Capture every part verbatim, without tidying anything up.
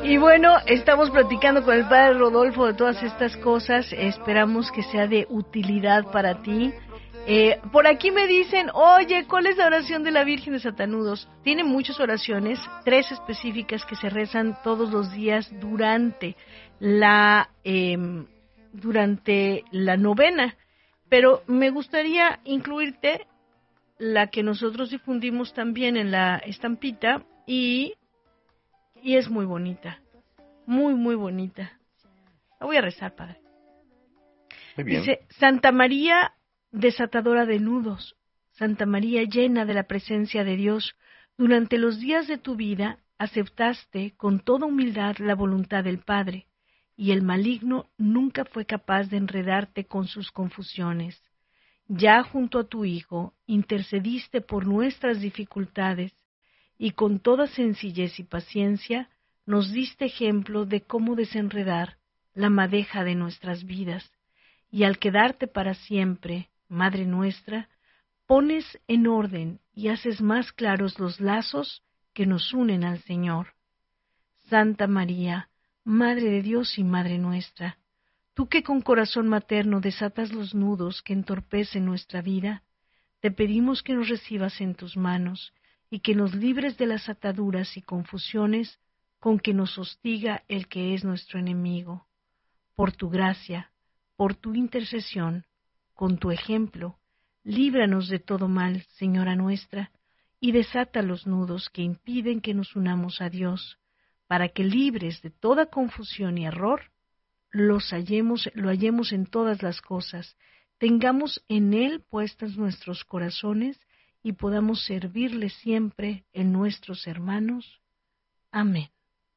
Y bueno, estamos platicando con el Padre Rodolfo de todas estas cosas. Esperamos que sea de utilidad para ti. Eh, por aquí me dicen, oye, ¿cuál es la oración de la Virgen de Satanudos? Tiene muchas oraciones, tres específicas que se rezan todos los días durante la eh, durante la novena. Pero me gustaría incluirte la que nosotros difundimos también en la estampita y, y es muy bonita, muy, muy bonita. La voy a rezar, Padre. Muy bien. Dice, Santa María, desatadora de nudos, Santa María llena de la presencia de Dios, durante los días de tu vida aceptaste con toda humildad la voluntad del Padre, y el maligno nunca fue capaz de enredarte con sus confusiones. Ya junto a tu Hijo intercediste por nuestras dificultades, y con toda sencillez y paciencia nos diste ejemplo de cómo desenredar la madeja de nuestras vidas, y al quedarte para siempre, Madre nuestra, pones en orden y haces más claros los lazos que nos unen al Señor. Santa María, Madre de Dios y Madre nuestra, tú que con corazón materno desatas los nudos que entorpecen nuestra vida, te pedimos que nos recibas en tus manos y que nos libres de las ataduras y confusiones con que nos hostiga el que es nuestro enemigo. Por tu gracia, por tu intercesión, con tu ejemplo, líbranos de todo mal, Señora nuestra, y desata los nudos que impiden que nos unamos a Dios, para que libres de toda confusión y error, los hallemos, lo hallemos en todas las cosas, tengamos en Él puestos nuestros corazones y podamos servirle siempre en nuestros hermanos. Amén.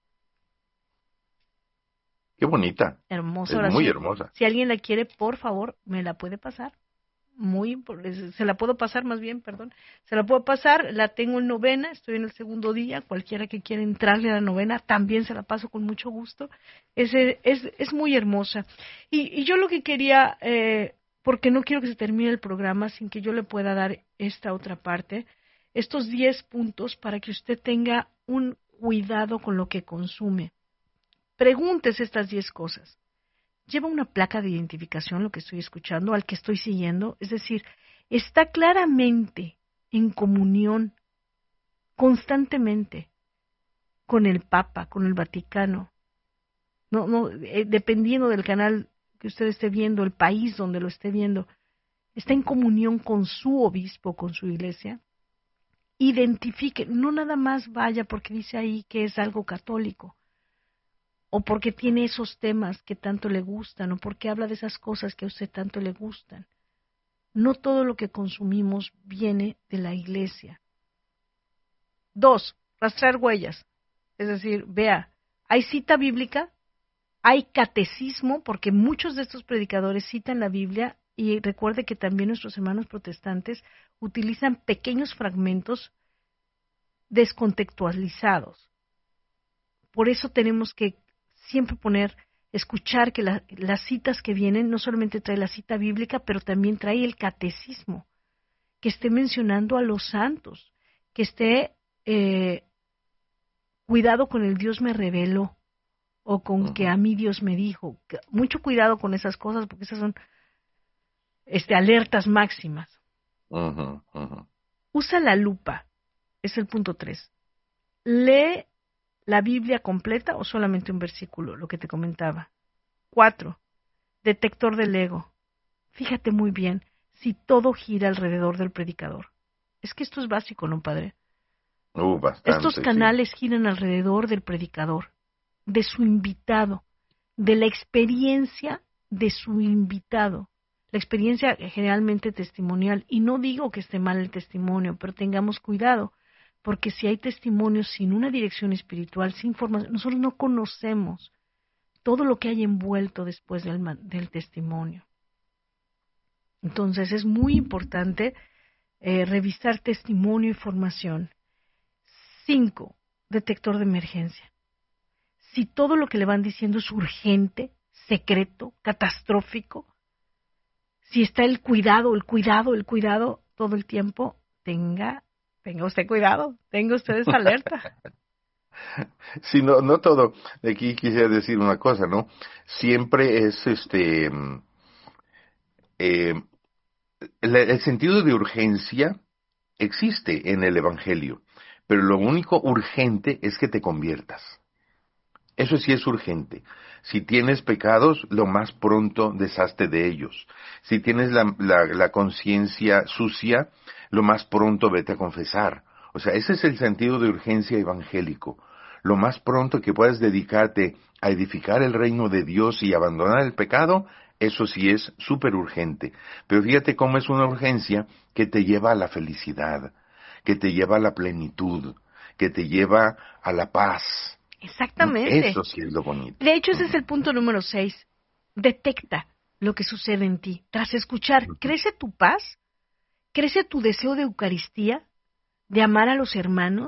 Qué bonita. Hermosa es oración. Muy hermosa. Si alguien la quiere, por favor, me la puede pasar. Muy, se la puedo pasar más bien, perdón. Se la puedo pasar, la tengo en novena, estoy en el segundo día. Cualquiera que quiera entrarle a la novena, también se la paso con mucho gusto. Es, es, es muy hermosa. Y, y yo lo que quería, eh, porque no quiero que se termine el programa sin que yo le pueda dar esta otra parte, estos diez puntos para que usted tenga un cuidado con lo que consume. Pregúntese estas diez cosas. ¿Lleva una placa de identificación lo que estoy escuchando, al que estoy siguiendo? Es decir, está claramente en comunión constantemente con el Papa, con el Vaticano. No, no, eh, dependiendo del canal que usted esté viendo, el país donde lo esté viendo, está en comunión con su obispo, con su iglesia. Identifique, no nada más vaya porque dice ahí que es algo católico, o porque tiene esos temas que tanto le gustan, o porque habla de esas cosas que a usted tanto le gustan. No todo lo que consumimos viene de la iglesia. Dos, rastrear huellas. Es decir, vea, hay cita bíblica, hay catecismo, porque muchos de estos predicadores citan la Biblia, y recuerde que también nuestros hermanos protestantes utilizan pequeños fragmentos descontextualizados. Por eso tenemos que siempre poner, escuchar que la, las citas que vienen no solamente trae la cita bíblica, pero también trae el catecismo, que esté mencionando a los santos, que esté eh, cuidado con el Dios me reveló, o con uh-huh. que a mí Dios me dijo. Mucho cuidado con esas cosas, porque esas son este, alertas máximas. Uh-huh, uh-huh. Usa la lupa, es el punto tres. Lee la Biblia completa o solamente un versículo, lo que te comentaba. Cuatro, detector del ego. Fíjate muy bien si todo gira alrededor del predicador. Es que esto es básico, ¿no, padre? Uh, bastante, Estos canales sí. giran alrededor del predicador, de su invitado, de la experiencia de su invitado. La experiencia generalmente testimonial, y no digo que esté mal el testimonio, pero tengamos cuidado, porque si hay testimonios sin una dirección espiritual, sin formación, nosotros no conocemos todo lo que hay envuelto después del, del testimonio. Entonces es muy importante eh, revisar testimonio y formación. Cinco, detector de emergencia. Si todo lo que le van diciendo es urgente, secreto, catastrófico, si está el cuidado, el cuidado, el cuidado todo el tiempo, tenga, tenga usted cuidado, tenga usted esa alerta. Sí, no, no todo. Aquí quisiera decir una cosa, ¿no? Siempre es este, mm, eh, el, el sentido de urgencia existe en el Evangelio, pero lo único urgente es que te conviertas. Eso sí es urgente. Si tienes pecados, lo más pronto deshazte de ellos. Si tienes la, la, la conciencia sucia, lo más pronto vete a confesar. O sea, ese es el sentido de urgencia evangélico. Lo más pronto que puedas dedicarte a edificar el reino de Dios y abandonar el pecado, eso sí es súper urgente. Pero fíjate cómo es una urgencia que te lleva a la felicidad, que te lleva a la plenitud, que te lleva a la paz. Exactamente. Eso sí es lo bonito. De hecho, ese es el punto número seis. Detecta lo que sucede en ti. Tras escuchar, ¿crece tu paz? ¿Crece tu deseo de Eucaristía? ¿De amar a los hermanos?